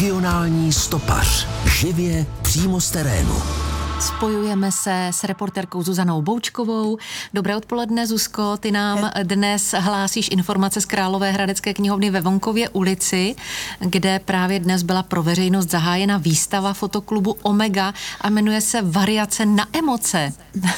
Regionální stopař. Živě přímo z terénu. Spojujeme se s reportérkou Zuzanou Boučkovou. Dobré odpoledne, Zuzko. Ty nám dnes hlásíš informace z Královéhradecké knihovny ve Vonkově ulici, kde právě dnes byla pro veřejnost zahájena výstava fotoklubu Omega a jmenuje se Variace na emoce.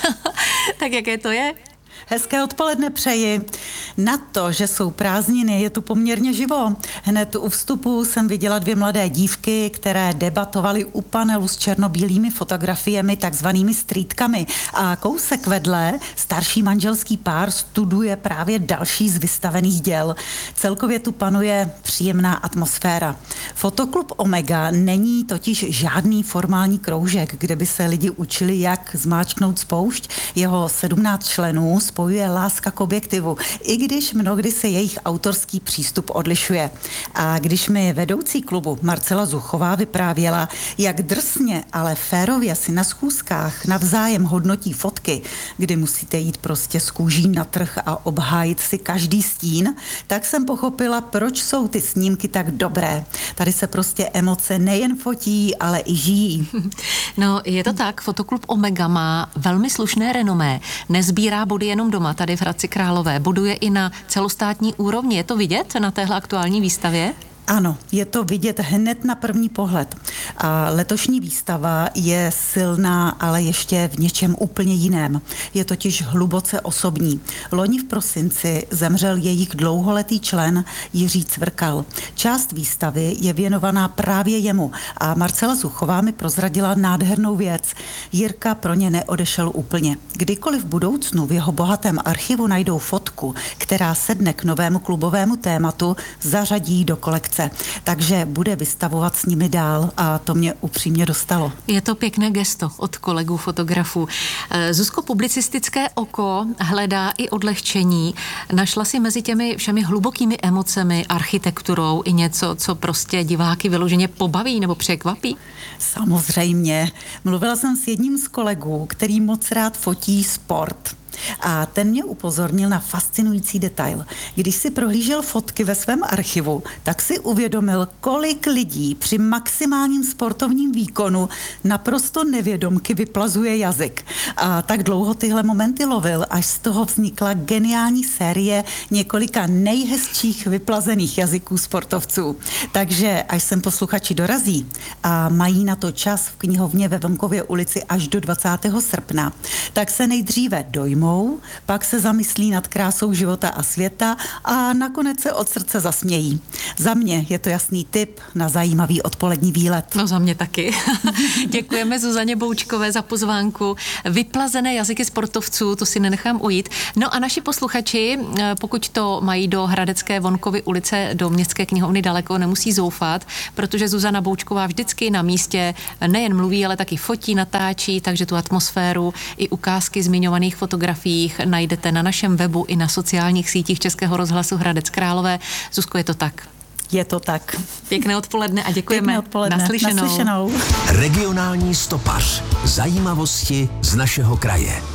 Tak jaké to je? Hezké odpoledne přeji. Na to, že jsou prázdniny, je tu poměrně živo. Hned u vstupu jsem viděla 2 mladé dívky, které debatovaly u panelu s černobílými fotografiemi, takzvanými streetkami. A kousek vedle starší manželský pár studuje právě další z vystavených děl. Celkově tu panuje příjemná atmosféra. Fotoklub Omega není totiž žádný formální kroužek, kde by se lidi učili, jak zmáčknout spoušť. Jeho 17 členů spojuje láska k objektivu, i když mnohdy se jejich autorský přístup odlišuje. A když mi vedoucí klubu Marcela Zuchová vyprávěla, jak drsně, ale férově si na schůzkách navzájem hodnotí fotky, kdy musíte jít prostě z kůží na trh a obhájit si každý stín, tak jsem pochopila, proč jsou ty snímky tak dobré. Tady se prostě emoce nejen fotí, ale i žijí. No, je to tak, fotoklub Omega má velmi slušné renomé. Nezbírá body jenom doma, tady v Hradci Králové. Boduje i na celostátní úrovni. Je to vidět na téhle aktuální výstavě? Ano, je to vidět hned na první pohled. A letošní výstava je silná, ale ještě v něčem úplně jiném. Je totiž hluboce osobní. Loni v prosinci zemřel jejich dlouholetý člen Jiří Cvrkal. Část výstavy je věnovaná právě jemu a Marcela Zuchová mi prozradila nádhernou věc. Jirka pro ně neodešel úplně. Kdykoliv v budoucnu v jeho bohatém archivu najdou fotku, která sedne k novému klubovému tématu, zařadí do kolekce. Takže bude vystavovat s nimi dál a to mě upřímně dostalo. Je to pěkné gesto od kolegů fotografů. Zuzko, publicistické oko hledá i odlehčení. Našla si mezi těmi všemi hlubokými emocemi, architekturou i něco, co prostě diváky vyloženě pobaví nebo překvapí? Samozřejmě. Mluvila jsem s jedním z kolegů, který moc rád fotí sport. A ten mě upozornil na fascinující detail. Když si prohlížel fotky ve svém archivu, tak si uvědomil, kolik lidí při maximálním sportovním výkonu naprosto nevědomky vyplazuje jazyk. A tak dlouho tyhle momenty lovil, až z toho vznikla geniální série několika nejhezčích vyplazených jazyků sportovců. Takže až sem posluchači dorazí a mají na to čas v knihovně ve Vonkově ulici až do 20. srpna, tak se nejdříve dojmou, pak se zamyslí nad krásou života a světa a nakonec se od srdce zasmějí. Za mě je to jasný tip na zajímavý odpolední výlet. No za mě taky. Děkujeme Zuzaně Boučkové za pozvánku. Vyplazené jazyky sportovců, to si nenechám ujít. No a naši posluchači, pokud to mají do Hradecké Vonkovy ulice, do Městské knihovny daleko, nemusí zoufat, protože Zuzana Boučková vždycky na místě nejen mluví, ale taky fotí, natáčí, takže tu atmosféru i ukázky zmiňovaných fotografií najdete na našem webu i na sociálních sítích Českého rozhlasu Hradec Králové. Zuzko, je to tak? Je to tak. Pěkné odpoledne a děkujeme. Pěkné odpoledne. Naslyšenou. Regionální stopař. Zajímavosti z našeho kraje.